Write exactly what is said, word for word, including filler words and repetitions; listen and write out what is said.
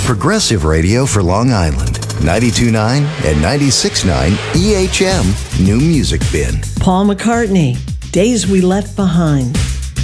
progressive radio for Long Island. ninety-two point nine and ninety-six point nine E H M New Music Bin. Paul McCartney, Days We Left Behind.